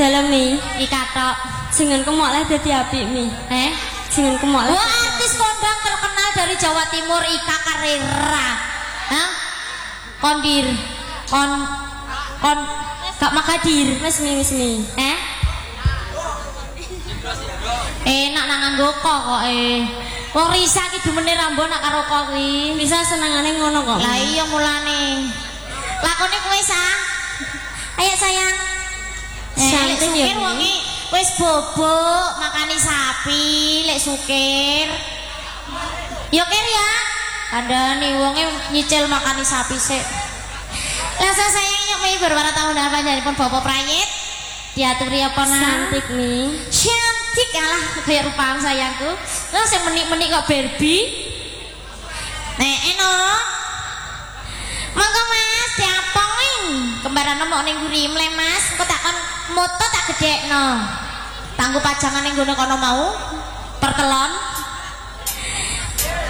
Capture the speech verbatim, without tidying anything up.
dalam mi iki katok jenengan kemok lah dadi apik mi eh jenengan kemok lah wah artis kondang terkenal dari Jawa Timur Ika Karera hah kondir kon kon gak makadir wis mi wis mi eh enak nang nganggo kok eh wong Risa iki demene rambo nak karo kok kuwi bisa senengane ngono kok lah iya mulane lakone kowe sa ayo sayang santai sukir wonge wis bobok makani sapi lek sukir yo kir ya kandhane wonge nyicil makani sapi sik lasa sayang nyok mi berwara tahun apa panjenengan bapak prayit diaturi apa nang cantik mi cantik alah kaya rupaan sayangku lah sing menik-menik kok Barbie nek eno monggo mas diapong ing kembaran nemok ning guri mle mas kok takon moto tak gedekno tanggo pajangan ning gone kono mau pertelon